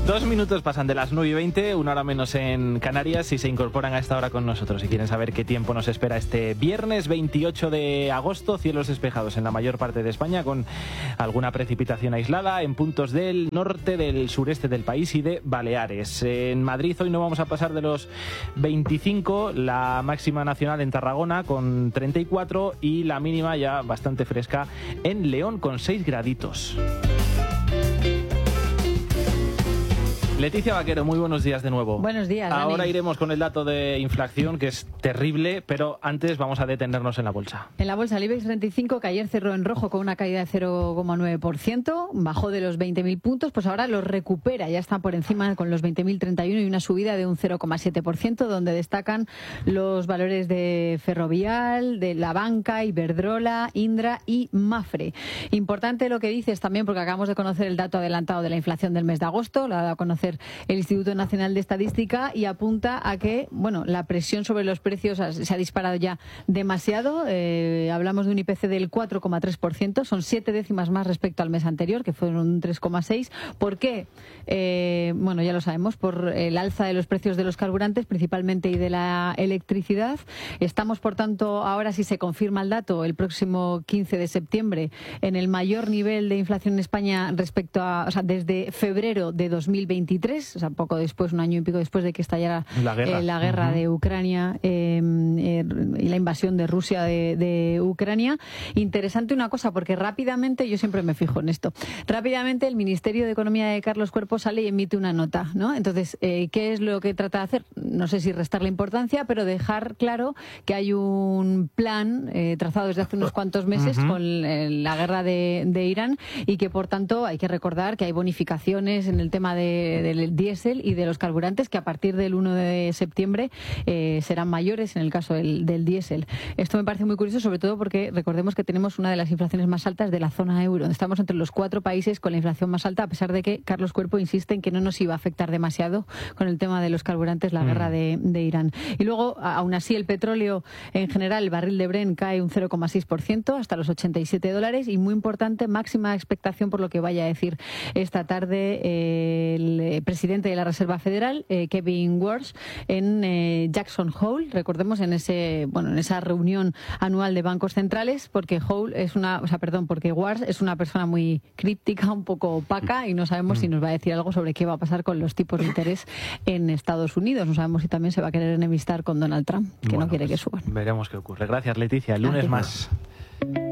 2 minutos pasan de las 9:20, 1 hora menos en Canarias, y se incorporan a esta hora con nosotros. Si quieren saber qué tiempo nos espera este viernes 28 de agosto, cielos despejados en la mayor parte de España, con alguna precipitación aislada en puntos del norte, del sureste del país y de Baleares. En Madrid hoy no vamos a pasar de los 25, la máxima nacional en Tarragona con 34 y la mínima ya bastante fresca en León con 6 graditos. Leticia Vaquero, muy buenos días de nuevo. Buenos días, Dani. Ahora iremos con el dato de inflación, que es terrible, pero antes vamos a detenernos en la bolsa. En la bolsa, el IBEX 35, que ayer cerró en rojo con una caída de 0,9%, bajó de los 20.000 puntos, pues ahora los recupera, ya está por encima con los 20.031 y una subida de un 0,7%, donde destacan los valores de Ferrovial, de la Banca, Iberdrola, Indra y Mafre. Importante lo que dices también, porque acabamos de conocer el dato adelantado de la inflación del mes de agosto, lo ha dado a conocer el Instituto Nacional de Estadística, y apunta a que, bueno, la presión sobre los precios se ha disparado ya demasiado. Hablamos de un IPC del 4,3%, son 7 décimas más respecto al mes anterior, que fueron un 3,6%. ¿Por qué? Bueno, ya lo sabemos, por el alza de los precios de los carburantes, principalmente, y de la electricidad. Estamos, por tanto, ahora, si se confirma el dato, el próximo 15 de septiembre, en el mayor nivel de inflación en España respecto a, o sea, desde febrero de 2023, o sea, poco después, un año y pico después de que estallara la guerra de Ucrania y la invasión de Rusia de Ucrania. Interesante una cosa, porque rápidamente, yo siempre me fijo en esto, rápidamente el Ministerio de Economía de Carlos Cuerpo sale y emite una nota, ¿no? Entonces, ¿qué es lo que trata de hacer? No sé si restarle importancia, pero dejar claro que hay un plan trazado desde hace unos cuantos meses con la guerra de Irán, y que, por tanto, hay que recordar que hay bonificaciones en el tema del diésel y de los carburantes, que a partir del 1 de septiembre serán mayores en el caso del diésel. Esto me parece muy curioso, sobre todo porque recordemos que tenemos una de las inflaciones más altas de la zona euro. Estamos entre los 4 países con la inflación más alta, a pesar de que Carlos Cuerpo insiste en que no nos iba a afectar demasiado con el tema de los carburantes la guerra de Irán. Y luego, aún así, el petróleo en general, el barril de Brent cae un 0,6% hasta los $87, y muy importante, máxima expectación por lo que vaya a decir esta tarde el presidente de la Reserva Federal, Kevin Warsh, en Jackson Hole, recordemos, en esa reunión anual de bancos centrales, porque porque Warsh es una persona muy críptica, un poco opaca, y no sabemos si nos va a decir algo sobre qué va a pasar con los tipos de interés en Estados Unidos. No sabemos si también se va a querer enemistar con Donald Trump, que no quiere que suban. Veremos qué ocurre. Gracias, Leticia. El lunes más.